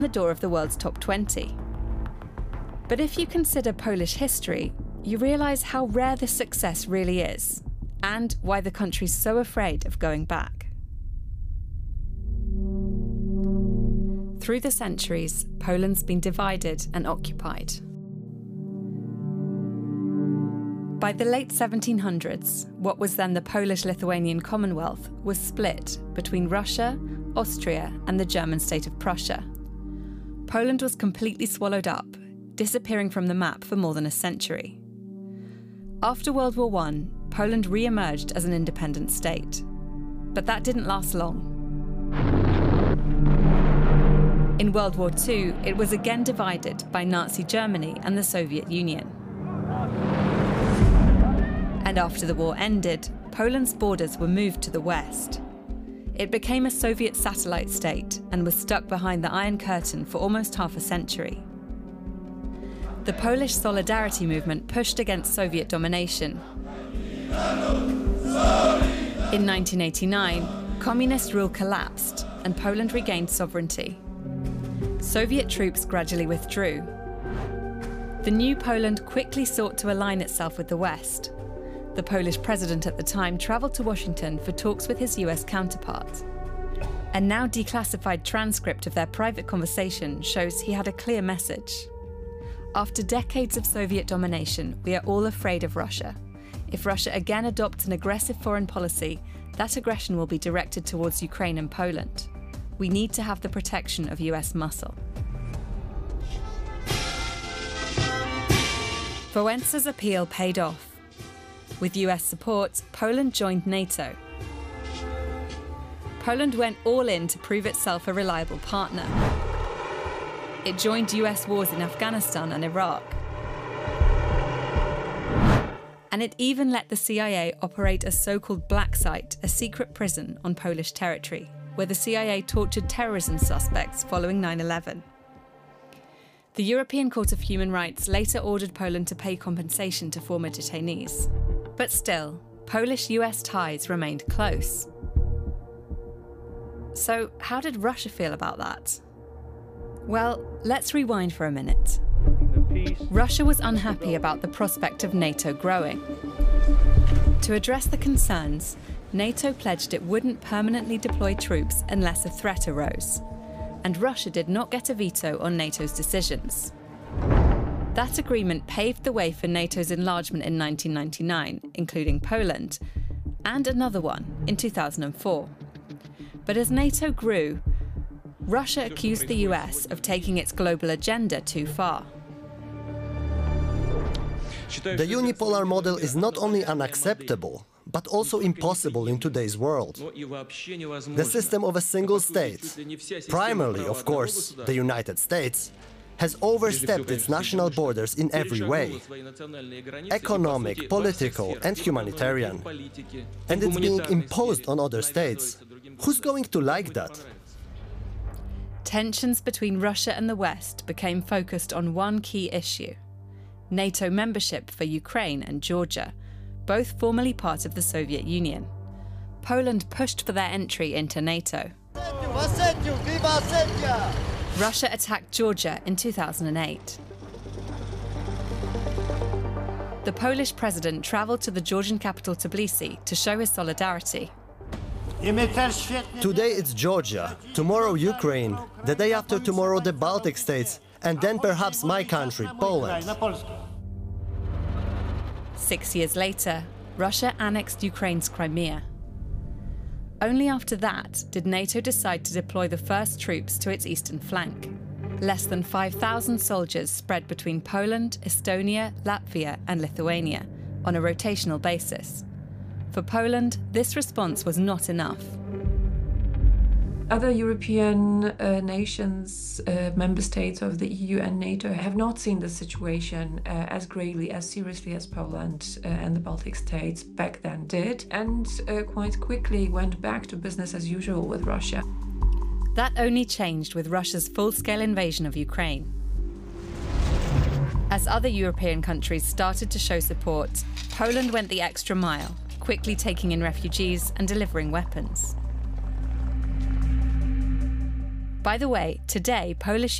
the door of the world's top 20. But if you consider Polish history, you realise how rare this success really is, and why the country's so afraid of going back. Through the centuries, Poland's been divided and occupied. By the late 1700s, what was then the Polish-Lithuanian Commonwealth was split between Russia, Austria, and the German state of Prussia. Poland was completely swallowed up, disappearing from the map for more than a century. After World War I, Poland re-emerged as an independent state. But that didn't last long. In World War II, it was again divided by Nazi Germany and the Soviet Union. And after the war ended, Poland's borders were moved to the west. It became a Soviet satellite state and was stuck behind the Iron Curtain for almost half a century. The Polish Solidarity movement pushed against Soviet domination. In 1989, communist rule collapsed and Poland regained sovereignty. Soviet troops gradually withdrew. The new Poland quickly sought to align itself with the West. The Polish president at the time travelled to Washington for talks with his US counterpart. A now declassified transcript of their private conversation shows he had a clear message. After decades of Soviet domination, we are all afraid of Russia. If Russia again adopts an aggressive foreign policy, that aggression will be directed towards Ukraine and Poland. We need to have the protection of US muscle. Wałęsa's appeal paid off. With US support, Poland joined NATO. Poland went all in to prove itself a reliable partner. It joined US wars in Afghanistan and Iraq. And it even let the CIA operate a so-called black site, a secret prison on Polish territory, where the CIA tortured terrorism suspects following 9/11. The European Court of Human Rights later ordered Poland to pay compensation to former detainees. But still, Polish-US ties remained close. So how did Russia feel about that? Well, let's rewind for a minute. Russia was unhappy about the prospect of NATO growing. To address the concerns, NATO pledged it wouldn't permanently deploy troops unless a threat arose. And Russia did not get a veto on NATO's decisions. That agreement paved the way for NATO's enlargement in 1999, including Poland, and another one in 2004. But as NATO grew, Russia accused the US of taking its global agenda too far. The unipolar model is not only unacceptable, but also impossible in today's world. The system of a single state, primarily, of course, the United States, has overstepped its national borders in every way: economic, political, and humanitarian. And it's being imposed on other states. Who's going to like that? Tensions between Russia and the West became focused on one key issue: NATO membership for Ukraine and Georgia, both formerly part of the Soviet Union. Poland pushed for their entry into NATO. Russia attacked Georgia in 2008. The Polish president travelled to the Georgian capital Tbilisi to show his solidarity. Today it's Georgia, tomorrow Ukraine, the day after tomorrow the Baltic states, and then perhaps my country, Poland. 6 years later, Russia annexed Ukraine's Crimea. Only after that did NATO decide to deploy the first troops to its eastern flank. Less than 5,000 soldiers spread between Poland, Estonia, Latvia, and Lithuania on a rotational basis. For Poland, this response was not enough. Other European nations, member states of the EU and NATO, have not seen the situation as gravely, as seriously as Poland and the Baltic states back then did, and quite quickly went back to business as usual with Russia. That only changed with Russia's full-scale invasion of Ukraine. As other European countries started to show support, Poland went the extra mile, quickly taking in refugees and delivering weapons. By the way, today, Polish